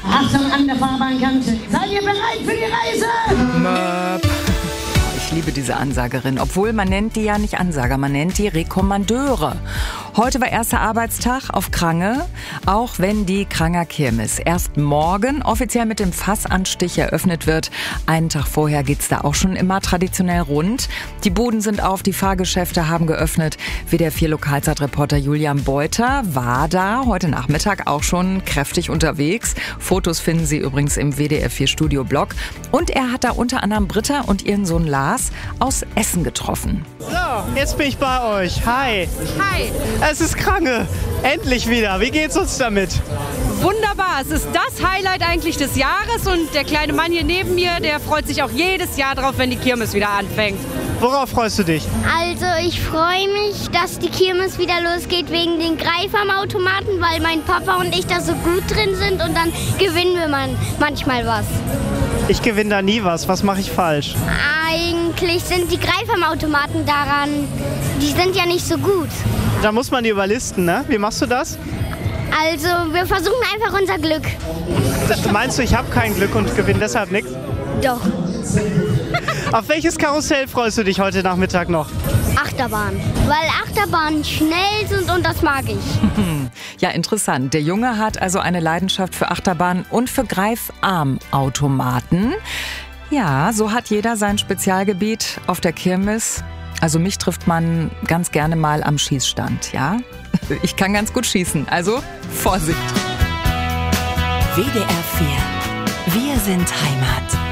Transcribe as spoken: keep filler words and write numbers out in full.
Achtung an der Fahrbahnkante. Seid ihr bereit für die Reise? Möp. Ich liebe diese Ansagerin, obwohl man nennt die ja nicht Ansager, man nennt die Rekommandeure. Heute war erster Arbeitstag auf Krange, auch wenn die Kranger Kirmes erst morgen offiziell mit dem Fassanstich eröffnet wird. Einen Tag vorher geht's da auch schon immer traditionell rund. Die Buden sind auf, die Fahrgeschäfte haben geöffnet. W D R vier Lokalzeitreporter Julian Beuter war da heute Nachmittag auch schon kräftig unterwegs. Fotos finden Sie übrigens im W D R vier Studio-Blog. Und er hat da unter anderem Britta und ihren Sohn Lars aus Essen getroffen. So, jetzt bin ich bei euch. Hi. Hi. Es ist Krange. Endlich wieder. Wie geht's uns damit? Wunderbar. Es ist das Highlight eigentlich des Jahres und der kleine Mann hier neben mir, der freut sich auch jedes Jahr drauf, wenn die Kirmes wieder anfängt. Worauf freust du dich? Also ich freue mich, dass die Kirmes wieder losgeht wegen den Greifarmautomaten, weil mein Papa und ich da so gut drin sind und dann gewinnen wir man manchmal was. Ich gewinne da nie was. Was mache ich falsch? Eigentlich sind die Greifarmautomaten daran, die sind ja nicht so gut. Da muss man die überlisten, ne? Wie machst du das? Also wir versuchen einfach unser Glück. Meinst du, ich habe kein Glück und gewinne deshalb nichts? Doch. Auf welches Karussell freust du dich heute Nachmittag noch? Achterbahn. Weil Achterbahnen schnell sind und das mag ich. Ja, interessant. Der Junge hat also eine Leidenschaft für Achterbahn und für Greifarmautomaten. Ja, so hat jeder sein Spezialgebiet auf der Kirmes. Also mich trifft man ganz gerne mal am Schießstand, ja? Ich kann ganz gut schießen, also Vorsicht. W D R vier. Wir sind Heimat.